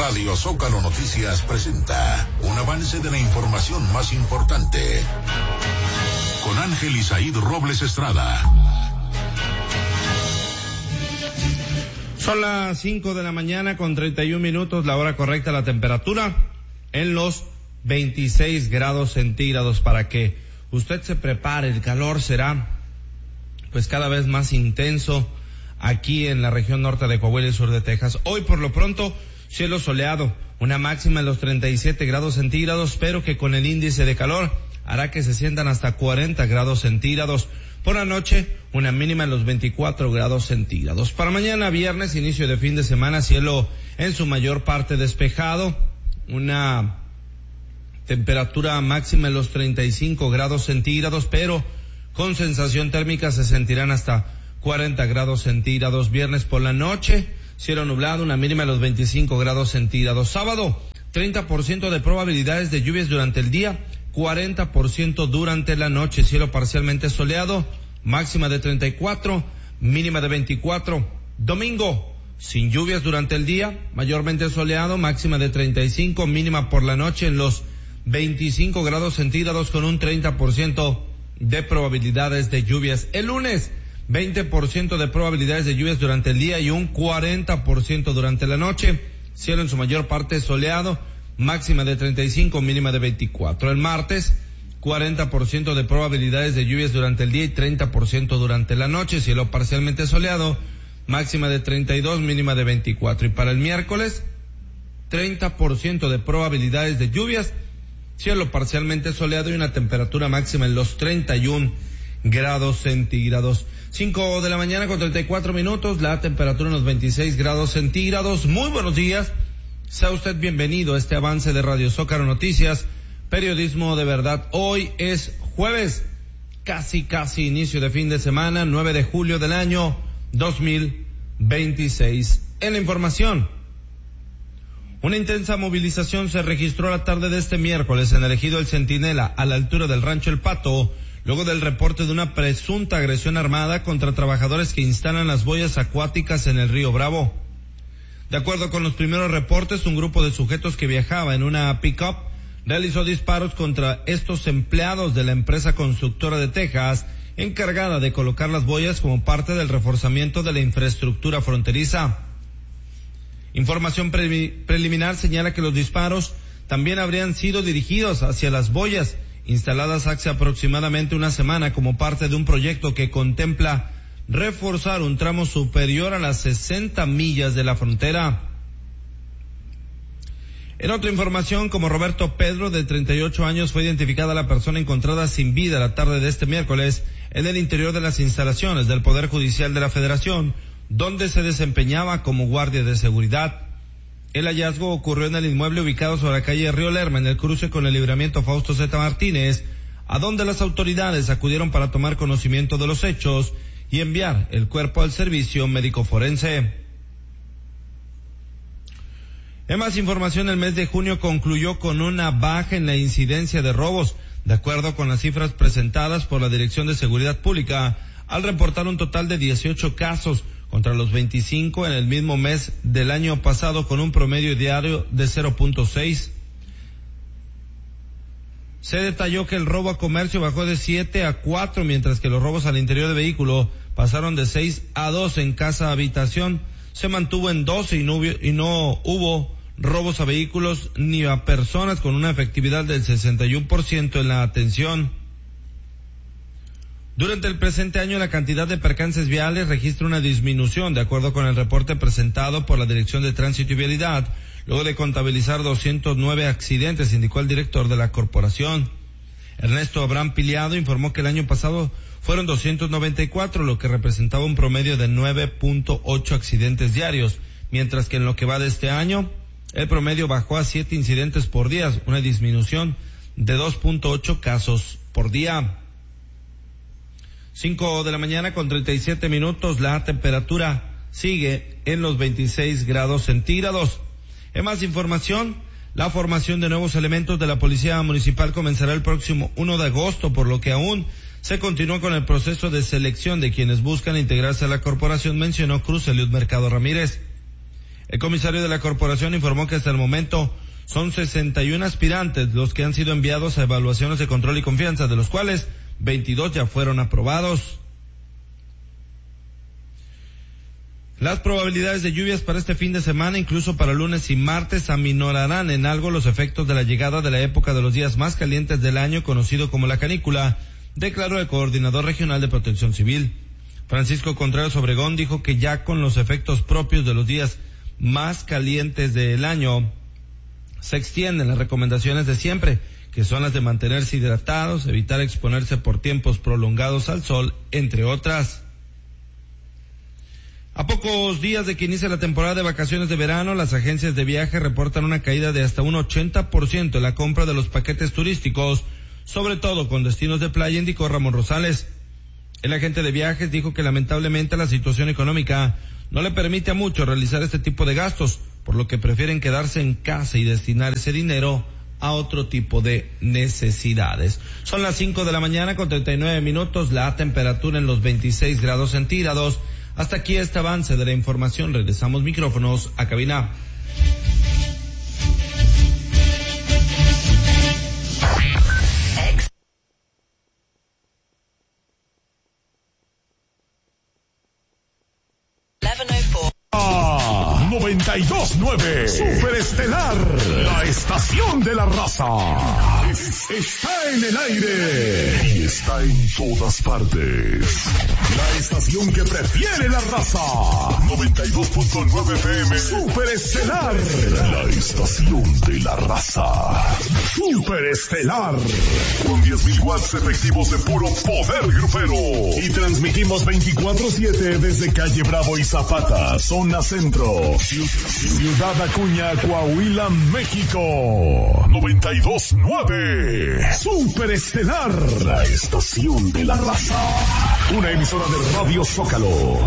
Radio Zócalo Noticias presenta un avance de la información más importante. Con Ángel Isaíd Robles Estrada. Son las 5 de la mañana con 31 minutos, la hora correcta, la temperatura en los 26 grados centígrados. Para que usted se prepare, el calor será pues cada vez más intenso aquí en la región norte de Coahuila y sur de Texas. Hoy por lo pronto cielo soleado, una máxima en los 37 grados centígrados, pero que con el índice de calor hará que se sientan hasta 40 grados centígrados. Por la noche, una mínima en los 24 grados centígrados. Para mañana viernes, inicio de fin de semana, cielo en su mayor parte despejado, una temperatura máxima en los 35 grados centígrados, pero con sensación térmica se sentirán hasta 40 grados centígrados. Viernes por la noche, cielo nublado, una mínima en los 25 grados centígrados. Sábado, 30% de probabilidades de lluvias durante el día, 40% durante la noche, cielo parcialmente soleado, máxima de 34, mínima de 24. Domingo, sin lluvias durante el día, mayormente soleado, máxima de 35, mínima por la noche en los 25 grados centígrados con un 30% de probabilidades de lluvias. El lunes, 20% de probabilidades de lluvias durante el día y un 40% durante la noche, cielo en su mayor parte soleado, máxima de 35, mínima de 24. El martes, 40% de probabilidades de lluvias durante el día y 30% durante la noche, cielo parcialmente soleado, máxima de 32, mínima de 24. Y para el miércoles, 30% de probabilidades de lluvias, cielo parcialmente soleado y una temperatura máxima en los 31 grados centígrados. 5 de la mañana con 34 minutos, la temperatura en los 26 grados centígrados. Muy buenos días. Sea usted bienvenido a este avance de Radio Zócalo Noticias, periodismo de verdad. Hoy es jueves, casi inicio de fin de semana, 9 de julio del año 2026. En la información, una intensa movilización se registró la tarde de este miércoles en el ejido El Centinela, a la altura del rancho El Pato, luego del reporte de una presunta agresión armada contra trabajadores que instalan las boyas acuáticas en el río Bravo. De acuerdo con los primeros reportes, un grupo de sujetos que viajaba en una pick-up realizó disparos contra estos empleados de la empresa constructora de Texas, encargada de colocar las boyas como parte del reforzamiento de la infraestructura fronteriza. Información preliminar señala que los disparos también habrían sido dirigidos hacia las boyas instaladas hace aproximadamente una semana como parte de un proyecto que contempla reforzar un tramo superior a las 60 millas de la frontera. En otra información, como Roberto Pedro, de 38 años, fue identificada la persona encontrada sin vida la tarde de este miércoles en el interior de las instalaciones del Poder Judicial de la Federación, donde se desempeñaba como guardia de seguridad. El hallazgo ocurrió en el inmueble ubicado sobre la calle Río Lerma, en el cruce con el Libramiento Fausto Z. Martínez, a donde las autoridades acudieron para tomar conocimiento de los hechos y enviar el cuerpo al servicio médico forense. En más información, el mes de junio concluyó con una baja en la incidencia de robos, de acuerdo con las cifras presentadas por la Dirección de Seguridad Pública, al reportar un total de 18 casos contra los 25 en el mismo mes del año pasado, con un promedio diario de 0.6. Se detalló que el robo a comercio bajó de 7 a 4, mientras que los robos al interior de vehículo pasaron de 6 a 2. En casa habitación se mantuvo en 12 y no hubo robos a vehículos ni a personas, con una efectividad del 61% en la atención. Durante el presente año, la cantidad de percances viales registra una disminución, de acuerdo con el reporte presentado por la Dirección de Tránsito y Vialidad, luego de contabilizar 209 accidentes, indicó el director de la corporación. Ernesto Abraham Piliado informó que el año pasado fueron 294, lo que representaba un promedio de 9.8 accidentes diarios, mientras que en lo que va de este año, el promedio bajó a 7 incidentes por día, una disminución de 2.8 casos por día. 5 de la mañana con 37 minutos, la temperatura sigue en los 26 grados centígrados. En más información, la formación de nuevos elementos de la Policía Municipal comenzará el próximo 1 de agosto, por lo que aún se continúa con el proceso de selección de quienes buscan integrarse a la corporación, mencionó Cruz Eliud Mercado Ramírez. El comisario de la corporación informó que hasta el momento son 61 aspirantes los que han sido enviados a evaluaciones de control y confianza, de los cuales 22 ya fueron aprobados. Las probabilidades de lluvias para este fin de semana, incluso para lunes y martes, aminorarán en algo los efectos de la llegada de la época de los días más calientes del año, conocido como la canícula, declaró el coordinador regional de Protección Civil. Francisco Contreras Obregón dijo que ya con los efectos propios de los días más calientes del año, se extienden las recomendaciones de siempre, que son las de mantenerse hidratados, evitar exponerse por tiempos prolongados al sol, entre otras. A pocos días de que inicie la temporada de vacaciones de verano, las agencias de viaje reportan una caída de hasta un 80% en la compra de los paquetes turísticos, sobre todo con destinos de playa, indicó Ramón Rosales. El agente de viajes dijo que lamentablemente la situación económica no le permite a muchos realizar este tipo de gastos, por lo que prefieren quedarse en casa y destinar ese dinero a otro tipo de necesidades. Son las 5 de la mañana con 39 minutos, la temperatura en los 26 grados centígrados. Hasta aquí este avance de la información. Regresamos micrófonos a cabina. Ah, 92.9 Superestelar, la estación de la raza. Está en el aire y está en todas partes. La estación que prefiere la raza. 92.9 FM Superestelar, la estación de la raza. Superestelar, con 10.000 watts efectivos de puro poder grupero. Y transmitimos 24/7 desde calle Bravo y Zapata, zona centro, Ciudad Acuña, Coahuila, México. 92.9 Superestelar, la estación de la raza. Una emisora de Radio Zócalo